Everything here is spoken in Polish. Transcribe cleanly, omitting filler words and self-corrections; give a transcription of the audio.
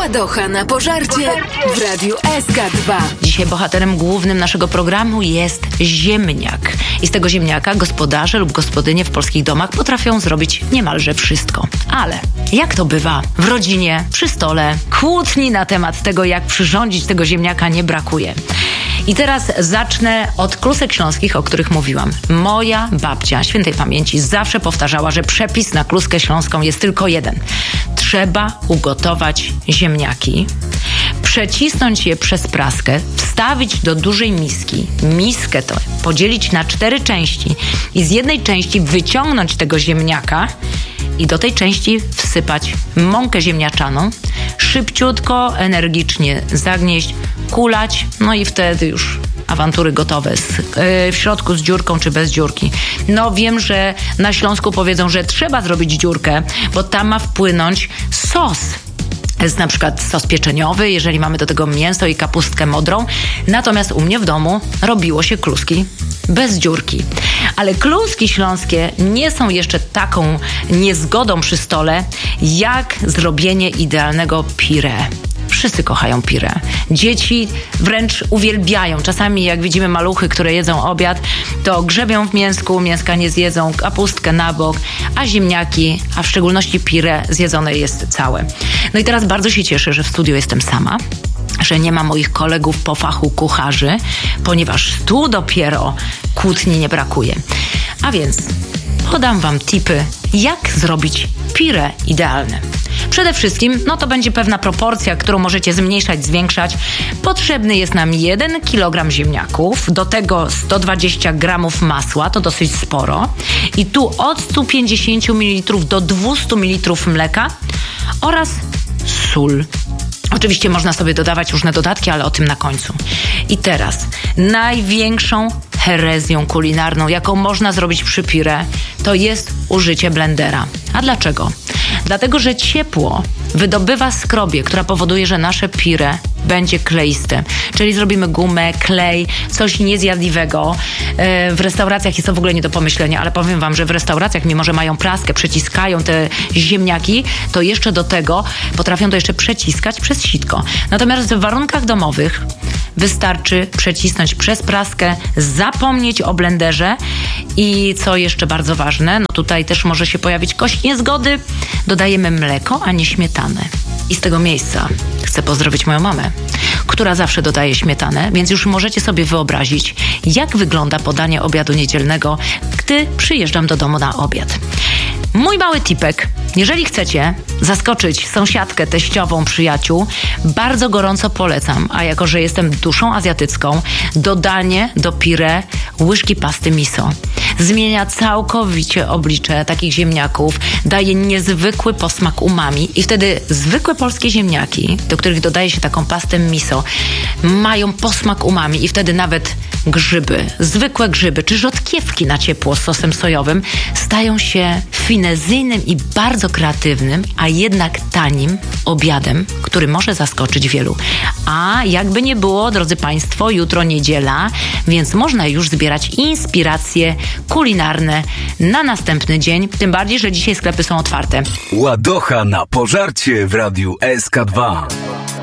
Ładocha na pożarcie w Radiu SK2. Dzisiaj bohaterem głównym naszego programu jest ziemniak. I z tego ziemniaka gospodarze lub gospodynie w polskich domach potrafią zrobić niemalże wszystko. Ale jak to bywa w rodzinie, przy stole, kłótni na temat tego, jak przyrządzić tego ziemniaka nie brakuje. I teraz zacznę od klusek śląskich, o których mówiłam. Moja babcia świętej pamięci zawsze powtarzała, że przepis na kluskę śląską jest tylko jeden. Trzeba ugotować ziemniaki, przecisnąć je przez praskę, wstawić do dużej miski. Miskę to podzielić na 4 części i z jednej części wyciągnąć tego ziemniaka i do tej części wsypać mąkę ziemniaczaną, szybciutko, energicznie zagnieść, kulać, no i wtedy już awantury gotowe. W środku z dziurką czy bez dziurki. No wiem, że na Śląsku powiedzą, że trzeba zrobić dziurkę, bo tam ma wpłynąć sos. Jest na przykład sos pieczeniowy, jeżeli mamy do tego mięso i kapustkę modrą. Natomiast u mnie w domu robiło się kluski bez dziurki. Ale kluski śląskie nie są jeszcze taką niezgodą przy stole, jak zrobienie idealnego puree. Wszyscy kochają puree. Dzieci wręcz uwielbiają. Czasami jak widzimy maluchy, które jedzą obiad, to grzebią w mięsku, mięska nie zjedzą, kapustkę na bok, a ziemniaki, a w szczególności puree zjedzone jest całe. No i teraz bardzo się cieszę, że w studiu jestem sama, że nie ma moich kolegów po fachu kucharzy, ponieważ tu dopiero kłótni nie brakuje. A więc podam wam tipy, jak zrobić puree idealne. Przede wszystkim, no to będzie pewna proporcja, którą możecie zmniejszać, zwiększać. Potrzebny jest nam 1 kg ziemniaków, do tego 120 gramów masła, to dosyć sporo. I tu od 150 ml do 200 ml mleka oraz sól. Oczywiście można sobie dodawać różne dodatki, ale o tym na końcu. I teraz największą herezją kulinarną, jaką można zrobić przy puree, to jest użycie blendera. A dlaczego? Dlatego, że ciepło wydobywa skrobię, która powoduje, że nasze puree będzie kleiste. Czyli zrobimy gumę, klej, coś niezjadliwego. W restauracjach jest to w ogóle nie do pomyślenia, ale powiem wam, że w restauracjach, mimo że mają praskę, przeciskają te ziemniaki, to jeszcze do tego potrafią to jeszcze przeciskać przez sitko. Natomiast w warunkach domowych wystarczy przecisnąć przez praskę, zapomnieć o blenderze i co jeszcze bardzo ważne, no tutaj też może się pojawić kość niezgody, dodajemy mleko, a nie śmietanę. I z tego miejsca chcę pozdrowić moją mamę, która zawsze dodaje śmietanę, więc już możecie sobie wyobrazić, jak wygląda podanie obiadu niedzielnego, gdy przyjeżdżam do domu na obiad. Mój mały tipek, jeżeli chcecie zaskoczyć sąsiadkę, teściową, przyjaciół, bardzo gorąco polecam, a jako, że jestem duszą azjatycką, dodanie do puree łyżki pasty miso. Zmienia całkowicie oblicze takich ziemniaków, daje niezwykły posmak umami i wtedy zwykłe polskie ziemniaki, do których dodaje się taką pastę miso, mają posmak umami i wtedy nawet grzyby, zwykłe grzyby czy rzodkiewki na ciepło z sosem sojowym stają się finezyjnym i bardzo kreatywnym, a jednak tanim obiadem, który może zaskoczyć wielu. A jakby nie było, drodzy Państwo, jutro niedziela, więc można już zbierać inspiracje kulinarne na następny dzień, tym bardziej, że dzisiaj sklepy są otwarte. Ładocha na pożarcie w Radiu SK2.